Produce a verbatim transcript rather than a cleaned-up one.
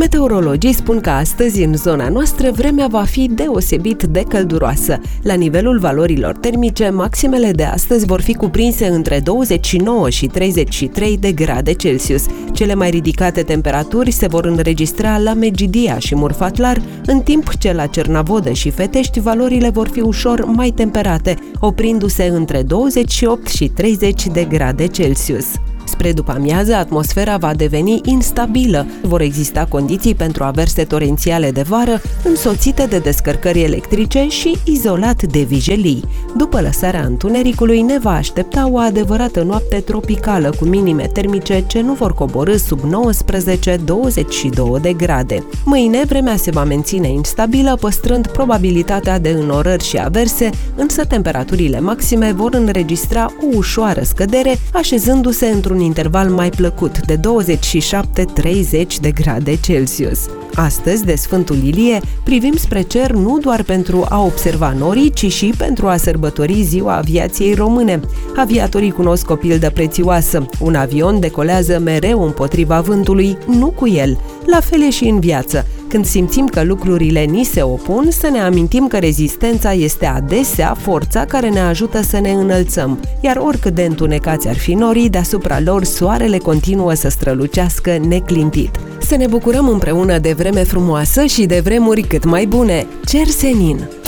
Meteorologii spun că astăzi în zona noastră vremea va fi deosebit de călduroasă. La nivelul valorilor termice, maximele de astăzi vor fi cuprinse între douăzeci și nouă și treizeci și trei de grade Celsius. Cele mai ridicate temperaturi se vor înregistra la Megidia și Murfatlar, în timp ce la Cernavodă și Fetești valorile vor fi ușor mai temperate, oprindu-se între douăzeci și opt și treizeci de grade Celsius. Spre după-amiază, atmosfera va deveni instabilă. Vor exista condiții pentru averse torențiale de vară, însoțite de descărcări electrice și izolat de vijelii. După lăsarea întunericului, ne va aștepta o adevărată noapte tropicală, cu minime termice ce nu vor coborî sub nouăsprezece douăzeci și două de grade. Mâine, vremea se va menține instabilă, păstrând probabilitatea de înnorări și averse, însă temperaturile maxime vor înregistra o ușoară scădere, așezându-se într-un un interval mai plăcut de douăzeci și șapte treizeci de grade Celsius. Astăzi, de Sfântul Ilie, privim spre cer nu doar pentru a observa norii, ci și pentru a sărbători ziua aviației române. Aviatorii cunosc o pildă prețioasă. Un avion decolează mereu împotriva vântului, nu cu el. La fel e și în viață. Când simțim că lucrurile ni se opun, să ne amintim că rezistența este adesea forța care ne ajută să ne înălțăm, iar oricât de întunecați ar fi norii, deasupra lor soarele continuă să strălucească neclintit. Să ne bucurăm împreună de vreme frumoasă și de vremuri cât mai bune. Cer senin!